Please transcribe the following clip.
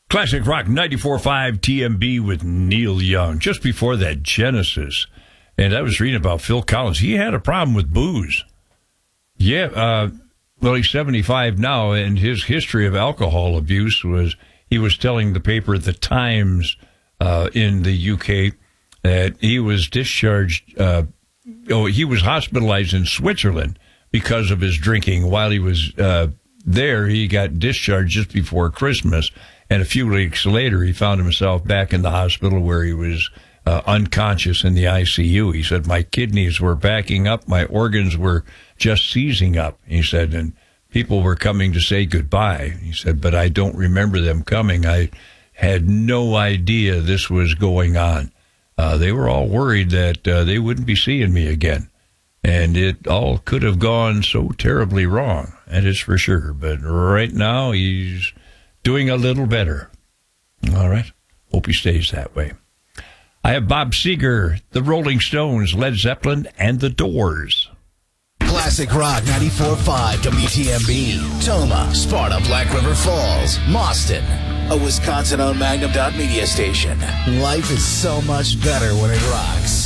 Classic Rock 94.5 TMB with Neil Young. Just before that, Genesis. And I was reading about Phil Collins. He had a problem with booze. Yeah, well, he's 75 now, and his history of alcohol abuse was, he was telling the paper The Times in the UK that he was discharged, he was hospitalized in Switzerland because of his drinking. While he was there, he got discharged just before Christmas. And a few weeks later, he found himself back in the hospital where he was unconscious in the ICU. He said, my kidneys were backing up. My organs were just seizing up. He said, and people were coming to say goodbye. He said, but I don't remember them coming. I had no idea this was going on. They were all worried that they wouldn't be seeing me again. And it all could have gone so terribly wrong. That is for sure. But right now, he's doing a little better. All right. Hope he stays that way. I have Bob Seger, the Rolling Stones, Led Zeppelin, and the Doors. Classic Rock 94.5 WTMB. Toma, Sparta, Black River Falls, Mauston. A Wisconsin-owned Magnum Media station. Life is so much better when it rocks.